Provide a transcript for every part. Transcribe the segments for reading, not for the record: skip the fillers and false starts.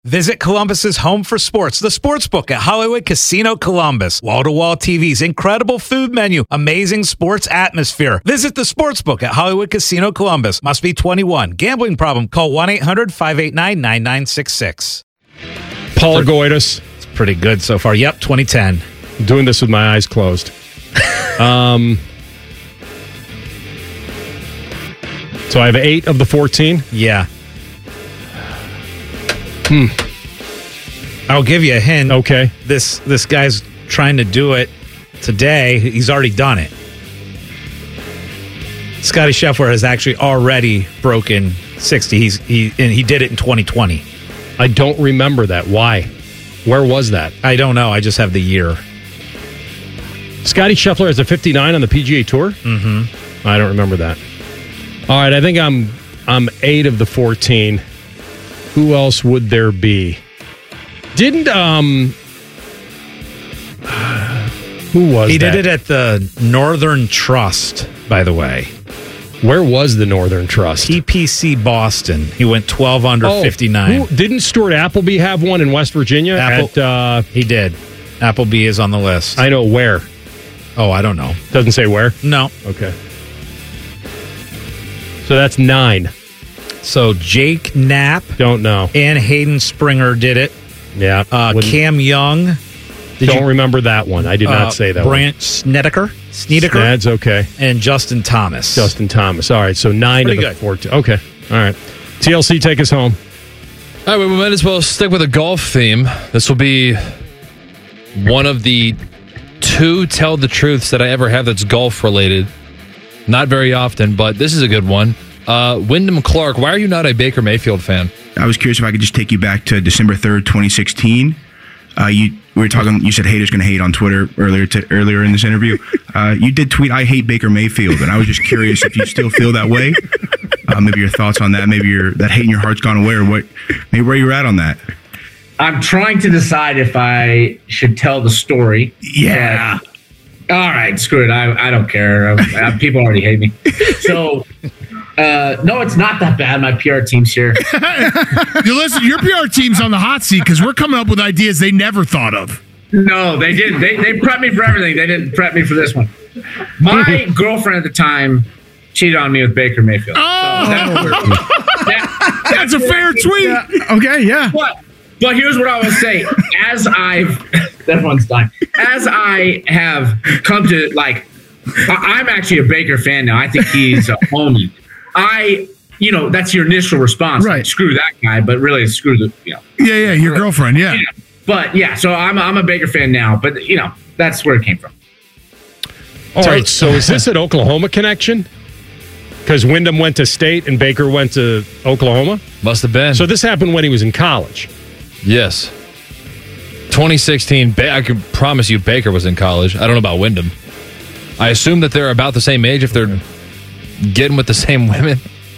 Visit Columbus's home for sports, the Sportsbook at Hollywood Casino Columbus. Wall-to-wall TVs, incredible food menu, amazing sports atmosphere. Visit the Sportsbook at Hollywood Casino Columbus. Must be 21. Gambling problem? Call 1-800-589-9966. Paul Goitis. It's pretty good so far. Yep, 2010. I'm doing this with my eyes closed. So I have 8 of the 14? Yeah. I'll give you a hint. Okay. This guy's trying to do it today. He's already done it. Scotty Scheffler has actually already broken 60. He did it in 2020. I don't remember that. Why? Where was that? I don't know. I just have the year. Scotty Scheffler has a 59 on the PGA Tour? Mm-hmm. I don't remember that. All right, I think I'm 8 of the 14. Who else would there be? Didn't who was he that? did it at the Northern Trust, by the way. Where was the Northern Trust? TPC Boston. He went 12 under 59. Didn't Stuart Appleby have one in West Virginia? He did. Appleby is on the list. I know where. Oh, I don't know. Doesn't say where? No. Okay. So that's 9. So Jake Knapp. Don't know. And Hayden Springer did it. Yeah. Cam Young. Don't remember that one. I did not say that Brant Snedeker. That's okay. And Justin Thomas. All right, so 9 of the 14. Okay. All right. TLC, take us home. All right, we might as well stick with a golf theme. This will be one of the 2 tell the truths that I ever have that's golf related. Not very often, but this is a good one. Wyndham Clark, why are you not a Baker Mayfield fan? I was curious if I could just take you back to December 3rd, 2016. We were talking. You said haters going to hate on Twitter earlier in this interview. You did tweet, "I hate Baker Mayfield," and I was just curious if you still feel that way. Maybe your thoughts on that. Maybe that hate in your heart's gone away, or what? Maybe where you're at on that. I'm trying to decide if I should tell the story. Yeah. All right, screw it. I don't care. People already hate me. So, no, it's not that bad. My PR team's here. You listen, your PR team's on the hot seat because we're coming up with ideas they never thought of. No, they didn't. They prepped me for everything. They didn't prep me for this one. My girlfriend at the time cheated on me with Baker Mayfield. Oh! So that's a fair tweet. Yeah. Okay, yeah. But here's what I will say. Everyone's dying. As I have come to, I'm actually a Baker fan now. I think he's a homie. That's your initial response. Right. Like, screw that guy, but really screw the, Yeah, your girlfriend, yeah. But, yeah, so I'm a Baker fan now. But, that's where it came from. All right, so is this an Oklahoma connection? Because Wyndham went to State and Baker went to Oklahoma? Must have been. So this happened when he was in college? Yes. 2016, I can promise you Baker was in college. I don't know about Wyndham. I assume that they're about the same age if they're getting with the same women.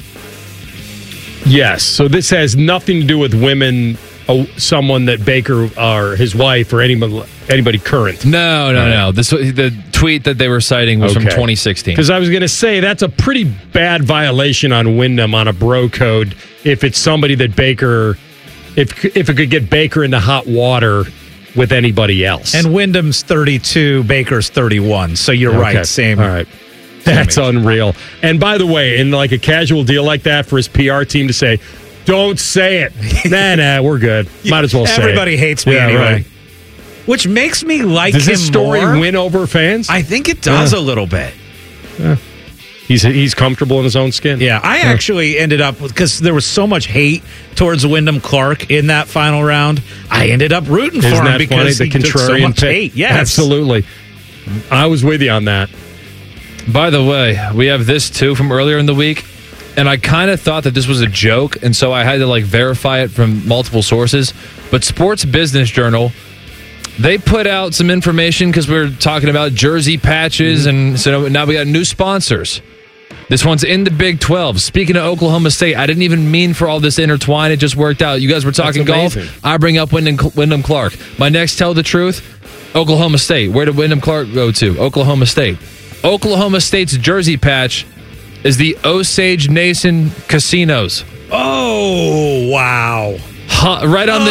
Yes. So this has nothing to do with women, someone that Baker or his wife or anybody current. No. The tweet that they were citing was from 2016. Because I was going to say that's a pretty bad violation on Wyndham on a bro code if it's somebody that Baker, if it could get Baker into hot water with anybody else. And Wyndham's 32, Baker's 31. So you're right. Same. All right. That's unreal. And by the way, in like a casual deal like that for his PR team to say, don't say it. Nah, we're good. Might as well say it. Everybody hates me anyway. Right. Which makes me like him more. Does this story win over fans? I think it does a little bit. He's comfortable in his own skin. Yeah, I actually ended up, because there was so much hate towards Wyndham Clark in that final round, I ended up rooting for him because he took so much hate. Yes. Absolutely. I was with you on that. By the way, we have this too from earlier in the week, and I kind of thought that this was a joke, and so I had to verify it from multiple sources. But Sports Business Journal, they put out some information because we're talking about jersey patches, and so now we got new sponsors. This one's in the Big 12. Speaking of Oklahoma State, I didn't even mean for all this intertwine. It just worked out. You guys were talking golf. I bring up Wyndham Clark. My next tell the truth, Oklahoma State. Where did Wyndham Clark go to? Oklahoma State. Oklahoma State's jersey patch is the Osage Nation Casinos. Oh, wow. Right on